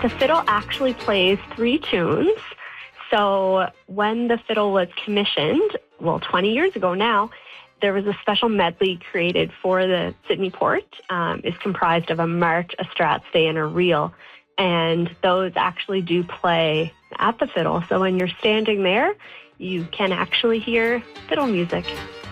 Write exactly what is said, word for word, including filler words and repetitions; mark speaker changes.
Speaker 1: The fiddle actually plays three tunes. So when the fiddle was commissioned, well, twenty years ago now, there was a special medley created for the Sydney Port. Um, it's comprised of a march, a strathspey, and a reel. And those actually do play at the fiddle. So when you're standing there, you can actually hear fiddle music.